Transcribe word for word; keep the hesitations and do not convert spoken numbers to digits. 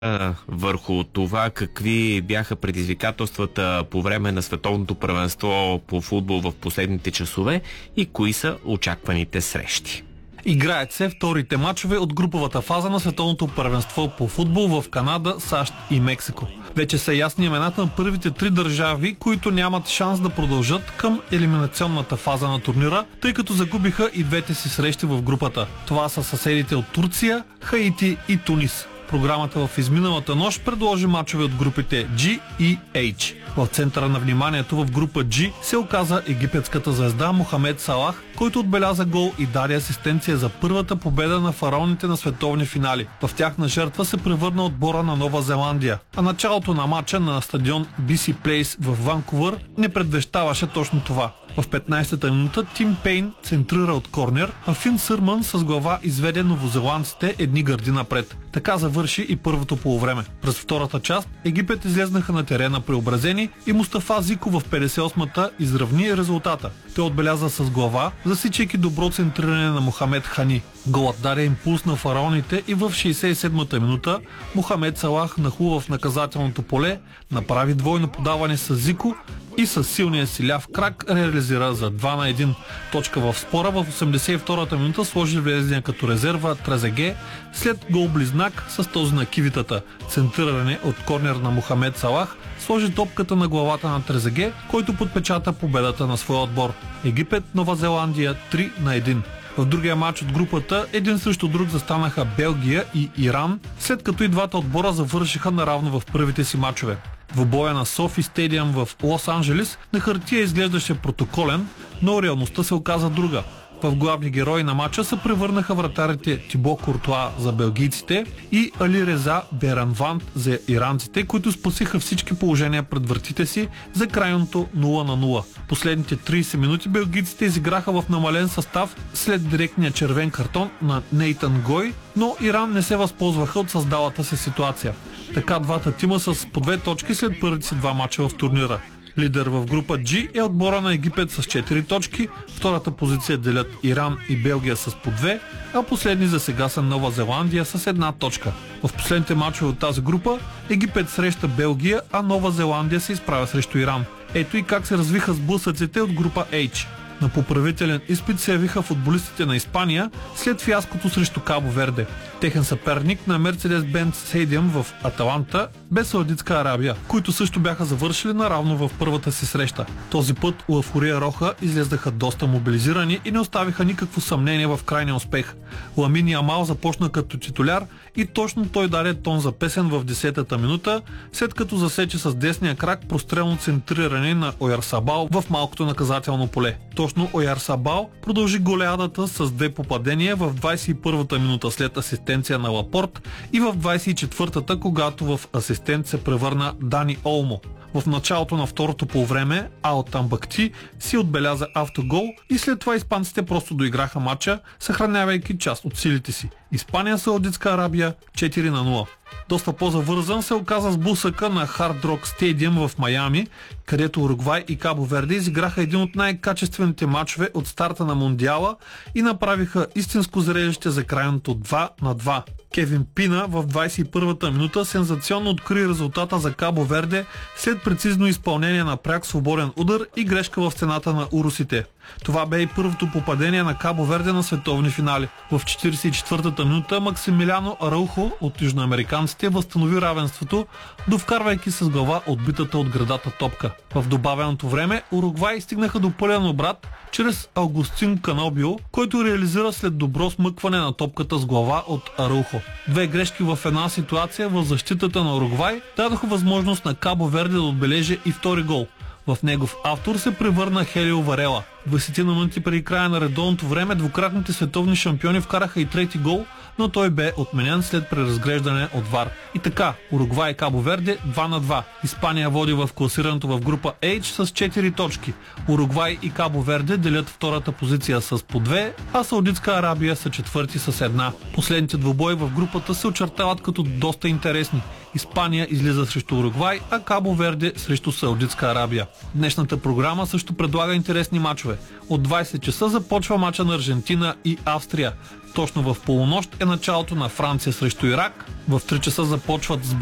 върху това какви бяха предизвикателствата по време на световното първенство по футбол в последните часове и кои са очакваните срещи. Играят се вторите мачове от груповата фаза на световното първенство по футбол в Канада, САЩ и Мексико. Вече са ясни имената на първите три държави, които нямат шанс да продължат към елиминационната фаза на турнира, тъй като загубиха и двете си срещи в групата. Това са съседите от Турция, Хаити и Тунис. Програмата в изминалата нощ предложи мачове от групите G и H. В центъра на вниманието в група G се оказа египетската звезда Мохамед Салах, който отбеляза гол и даде асистенция за първата победа на фараоните на световни финали. В тяхна жертва се превърна отбора на Нова Зеландия, а началото на матча на стадион Би Си Плейс в Ванкувър не предвещаваше точно това. В петнайсета минута Тим Пейн центрира от корнер, а Фин Сърмън с глава изведе новозеландците едни гърди напред. Така завърши и първото полувреме. През втората част Египет излезнаха на терена преобразени и Мустафа Зико в петдесет и осмата изравни резултата. Той отбеляза с глава, засичайки добро центриране на Мохамед Хани. Голът даде импулс на фараоните и в шейсет и седмата минута Мохамед Салах нахлува в наказателното поле, направи двойно подаване с Зико и с силния си ляв крак реализира за два на едно. Точка в спора в осемдесет и втората минута сложи влезния като резерва Трезеге след гол-близнак с този на кивитата. Центриране от корнер на Мохамед Салах сложи топката на главата на Трезеге, който подпечата победата на своя отбор. Египет, Нова Зеландия три на едно. В другия матч от групата един срещу друг застанаха Белгия и Иран, след като и двата отбора завършиха наравно в първите си матчове. Двубоя на Софи Стадиум в Лос-Анджелес на хартия изглеждаше протоколен, но реалността се оказа друга. В главни герои на матча се превърнаха вратарите Тибо Куртуа за белгийците и Али Реза Беранвант за иранците, които спасиха всички положения пред вратите си за крайното нула на нула. Последните трийсет минути белгийците изиграха в намален състав след директния червен картон на Нейтан Гой, но Иран не се възползваха от създалата се ситуация. Така двата тима с по две точки след първите си два мача в турнира. Лидер в група G е отбора на Египет с четири точки, втората позиция делят Иран и Белгия с по две, а последни за сега са Нова Зеландия с една точка. В последните мачове от тази група Египет среща Белгия, а Нова Зеландия се изправя срещу Иран. Ето и как се развиха сблъсъците от група H. На поправителен изпит се явиха футболистите на Испания след фиаското срещу Кабо Верде. Техен съперник на Мерцедес-Бенц Стадиум в Аталанта бе Саудитска Арабия, които също бяха завършили наравно в първата си среща. Този път Лафория Роха излездаха доста мобилизирани и не оставиха никакво съмнение в крайния успех. Ламин Ямал започна като титуляр и точно той даде тон за песен в десетата минута, след като засече с десния крак прострелно центриране на Ойарсабал в малкото наказателно поле. Точно Ойарсабал продължи голеадата с две попадения в двайсет и първата минута след асистенция на Лапорт и в двайсет и четвъртата, когато в асистент се превърна Дани Олмо. В началото на второто полувреме Ао Тамбакти си отбеляза автогол и след това испанците просто доиграха матча, съхранявайки част от силите си. Испания, Саудитска Арабия четири на нула. Доста по-завързан се оказа сблъсъка на Хард Рок Стадиум в Майами, където Уругвай и Кабо Верде изиграха един от най-качествените матчове от старта на Мондиала и направиха истинско зрелище за крайното два на два. Кевин Пина в двайсет и първата минута сензационно откри резултата за Кабо Верде след прецизно изпълнение на пряк свободен удар и грешка в стената на урусите. Това бе и първото попадение на Кабо Верде на световни финали. В четирийсет и четвъртата минута Максимилиано Араухо от южноамериканците възстанови равенството, довкарвайки с глава отбитата от градата топка. В добавеното време Уругвай стигнаха до пълен обрат чрез Аугустин Канобио, който реализира след добро смъкване на топката с глава от Араухо. Две грешки в една ситуация в защитата на Уругвай дадоха възможност на Кабо Верде да отбележи и втори гол. В негов автор се превърна Хелио Варела. двайсет на минути преди края на редовното време двукратните световни шампиони вкараха и трети гол, но той бе отменен след преразглеждане от ВАР. И така, Уругвай и Кабо Верде два на два. Испания води в класирането в група H с четири точки. Уругвай и Кабо Верде делят втората позиция с по две, а Саудитска Арабия са четвърти с една. Последните двубои в групата се очертават като доста интересни. Испания излиза срещу Уругвай, а Кабо Верде срещу Саудитска Арабия. Днешната програма също предлага интересни мачове. От двайсет часа започва мача на Аржентина и Австрия. Точно в полунощ е началото на Франция срещу Ирак. В три часа започват сбор